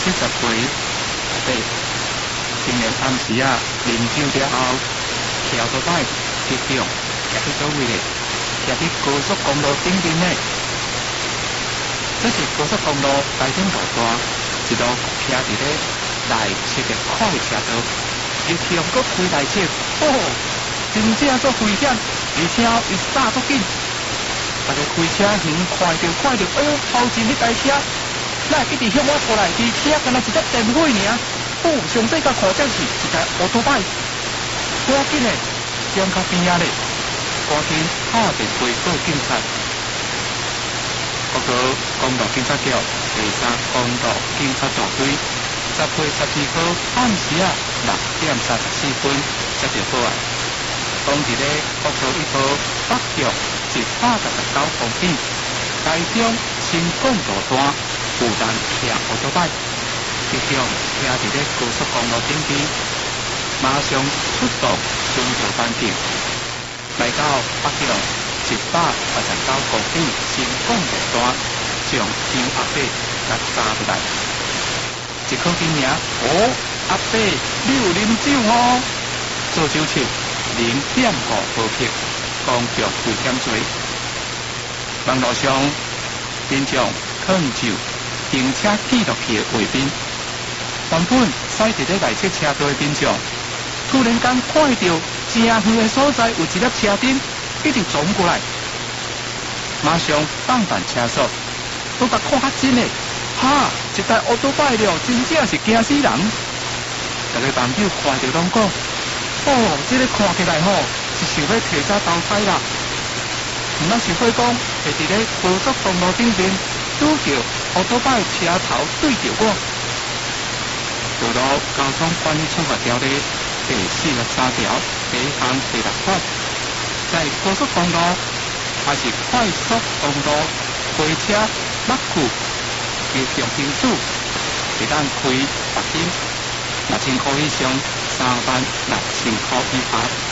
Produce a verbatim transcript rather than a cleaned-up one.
七十岁对，今年暗时啊，啉酒了后，桥到摆激动，徛去倒位咧，徛去高速公路顶边咧。这是高速公路台顶路段，一路徛伫咧内侧嘅快车道，一向搁开内侧，哦，真正足危险，而且伊刹足紧。大家开车远看着看着，哎呦，后前迄台车，那一直向我过来，而且敢若一只电火尔，哦，上细甲看正是一台奥多拜，赶紧诶，将较边仔咧，赶紧打电话报警察。报告公路警察局第三公路警察大队，十月十二号暗时啊六点三十四分接到报案，讲伫咧国道一号北向一百六十九公里，台中新港路段有人骑奥多拜，即向骑伫咧高速公路顶边，马上出动巡逻班警，来到北向一百八十九公里新港路段，将张阿伯甲抓落来。一口之名，哦，阿伯你有啉酒哦，做酒测零点五毫克，公共危险罪。网络上民众抗酒行车记录器的画面，原本驶伫咧内侧车道的民众，突然间看到正远的所在有一粒车灯一直撞过来，马上放慢车速，都甲看较真诶，哈！一台奥多拜了，真正是惊死人！大家网友看到拢讲，哦，这个看起来吼是想要提早投胎啦。毋那是会讲会伫咧高速公路顶边拄着奥多拜车头对着我。道路交通管理处罚条例第四十三条第一项第六款，在高速公路还是快速公路开车目距约定平数，会当开罚金六千块以上三万六千块以下。